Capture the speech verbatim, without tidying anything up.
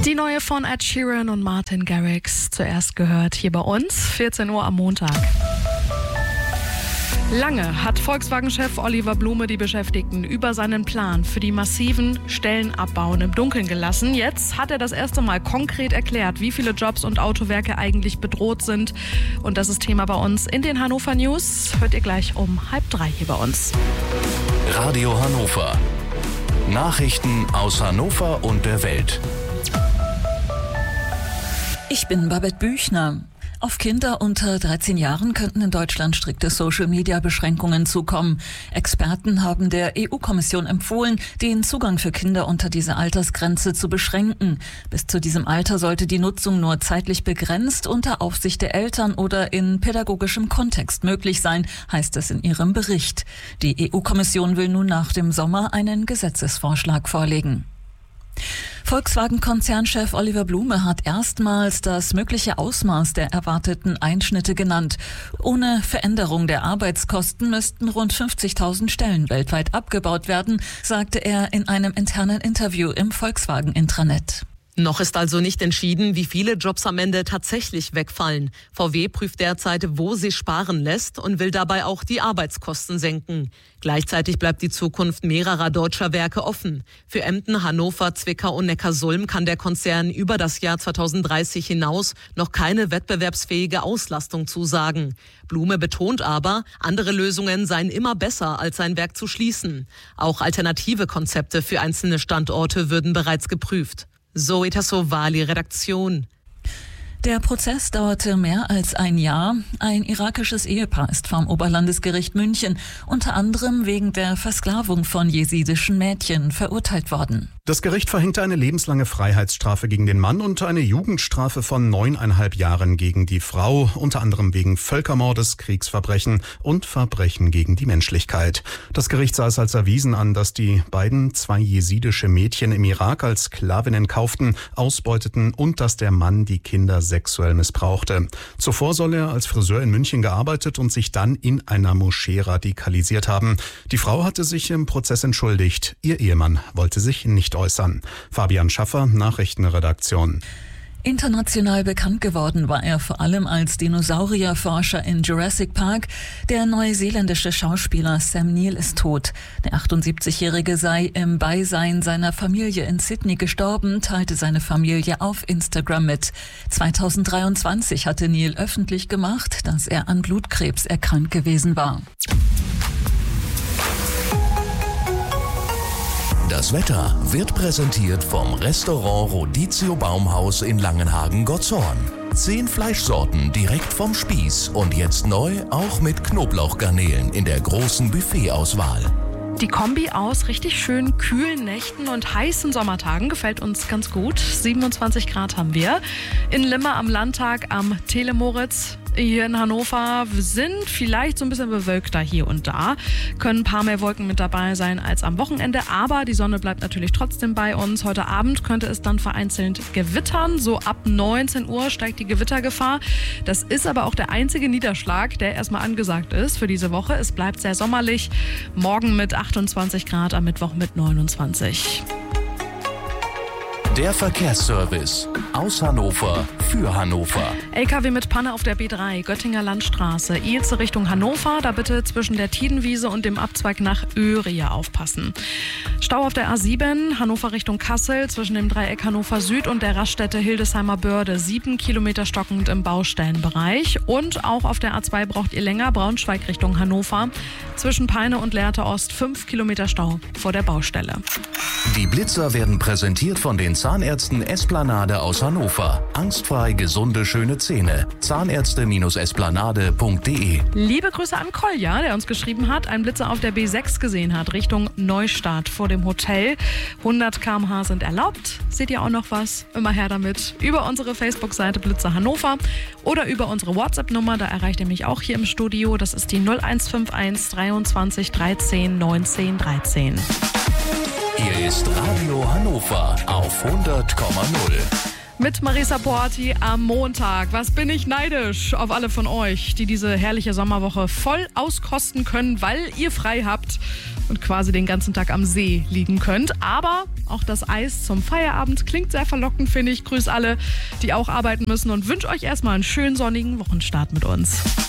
Die neue von Ed Sheeran und Martin Garrix zuerst gehört hier bei uns, vierzehn Uhr am Montag. Lange hat Volkswagen-Chef Oliver Blume die Beschäftigten über seinen Plan für die massiven Stellenabbauen im Dunkeln gelassen. Jetzt hat er das erste Mal konkret erklärt, wie viele Jobs und Autowerke eigentlich bedroht sind. Und das ist Thema bei uns in den Hannover News. Hört ihr gleich um halb drei hier bei uns. Radio Hannover. Nachrichten aus Hannover und der Welt. Ich bin Babette Büchner. Auf Kinder unter dreizehn Jahren könnten in Deutschland strikte Social-Media-Beschränkungen zukommen. Experten haben der E U-Kommission empfohlen, den Zugang für Kinder unter dieser Altersgrenze zu beschränken. Bis zu diesem Alter sollte die Nutzung nur zeitlich begrenzt unter Aufsicht der Eltern oder in pädagogischem Kontext möglich sein, heißt es in ihrem Bericht. Die E U-Kommission will nun nach dem Sommer einen Gesetzesvorschlag vorlegen. Volkswagen-Konzernchef Oliver Blume hat erstmals das mögliche Ausmaß der erwarteten Einschnitte genannt. Ohne Veränderung der Arbeitskosten müssten rund fünfzigtausend Stellen weltweit abgebaut werden, sagte er in einem internen Interview im Volkswagen-Intranet. Noch ist also nicht entschieden, wie viele Jobs am Ende tatsächlich wegfallen. V W prüft derzeit, wo sie sparen lässt und will dabei auch die Arbeitskosten senken. Gleichzeitig bleibt die Zukunft mehrerer deutscher Werke offen. Für Emden, Hannover, Zwickau und Neckarsulm kann der Konzern über das Jahr zweitausenddreißig hinaus noch keine wettbewerbsfähige Auslastung zusagen. Blume betont aber, andere Lösungen seien immer besser, als sein Werk zu schließen. Auch alternative Konzepte für einzelne Standorte würden bereits geprüft. Zoe Tassovali, Redaktion. Der Prozess dauerte mehr als ein Jahr. Ein irakisches Ehepaar ist vom Oberlandesgericht München unter anderem wegen der Versklavung von jesidischen Mädchen verurteilt worden. Das Gericht verhängte eine lebenslange Freiheitsstrafe gegen den Mann und eine Jugendstrafe von neuneinhalb Jahren gegen die Frau, unter anderem wegen Völkermordes, Kriegsverbrechen und Verbrechen gegen die Menschlichkeit. Das Gericht sah es als erwiesen an, dass die beiden zwei jesidische Mädchen im Irak als Sklavinnen kauften, ausbeuteten und dass der Mann die Kinder sexuell missbrauchte. Zuvor soll er als Friseur in München gearbeitet und sich dann in einer Moschee radikalisiert haben. Die Frau hatte sich im Prozess entschuldigt. Ihr Ehemann wollte sich nicht äußern. Fabian Schaffer, Nachrichtenredaktion. International bekannt geworden war er vor allem als Dinosaurierforscher in Jurassic Park. Der neuseeländische Schauspieler Sam Neill ist tot. Der achtundsiebzigjährige sei im Beisein seiner Familie in Sydney gestorben, teilte seine Familie auf Instagram mit. zweitausenddreiundzwanzig hatte Neill öffentlich gemacht, dass er an Blutkrebs erkrankt gewesen war. Das Wetter wird präsentiert vom Restaurant Rodizio Baumhaus in Langenhagen-Gottshorn. Zehn Fleischsorten direkt vom Spieß und jetzt neu auch mit Knoblauchgarnelen in der großen Buffetauswahl. Die Kombi aus richtig schön kühlen Nächten und heißen Sommertagen gefällt uns ganz gut. siebenundzwanzig Grad haben wir. In Limmer am Landtag am Telemoritz. Hier in Hannover sind vielleicht so ein bisschen bewölkter hier und da. Können ein paar mehr Wolken mit dabei sein als am Wochenende. Aber die Sonne bleibt natürlich trotzdem bei uns. Heute Abend könnte es dann vereinzelt gewittern. So ab neunzehn Uhr steigt die Gewittergefahr. Das ist aber auch der einzige Niederschlag, der erstmal angesagt ist für diese Woche. Es bleibt sehr sommerlich. Morgen mit achtundzwanzig Grad, am Mittwoch mit neunundzwanzig. Der Verkehrsservice aus Hannover für Hannover. L K W mit Panne auf der B drei, Göttinger Landstraße, Ilze Richtung Hannover. Da bitte zwischen der Tidenwiese und dem Abzweig nach Öhrie aufpassen. Stau auf der A sieben, Hannover Richtung Kassel, zwischen dem Dreieck Hannover Süd und der Raststätte Hildesheimer Börde. Sieben Kilometer stockend im Baustellenbereich. Und auch auf der A zwei braucht ihr länger, Braunschweig Richtung Hannover. Zwischen Peine und Lehrte Ost fünf Kilometer Stau vor der Baustelle. Die Blitzer werden präsentiert von den Zahnärzten Esplanade aus Hannover. Angstfrei gesunde, schöne Zähne. Zahnärzte Esplanade punkt de. Liebe Grüße an Kolja, der uns geschrieben hat, einen Blitzer auf der B sechs gesehen hat, Richtung Neustadt vor dem Hotel. hundert Kilometer pro Stunde sind erlaubt. Seht ihr auch noch was? Immer her damit. Über unsere Facebook-Seite Blitzer Hannover oder über unsere WhatsApp-Nummer, da erreicht ihr mich auch hier im Studio. Das ist die null eins fünf eins dreiundzwanzig dreizehn neunzehn dreizehn. Hier ist Radio Hannover auf hundert Komma null. Mit Marisa Porti am Montag. Was bin ich neidisch auf alle von euch, die diese herrliche Sommerwoche voll auskosten können, weil ihr frei habt. und quasi den ganzen Tag am See liegen könnt. Aber auch das Eis zum Feierabend klingt sehr verlockend, finde ich. Grüß alle, die auch arbeiten müssen und wünsche euch erstmal einen schönen sonnigen Wochenstart mit uns.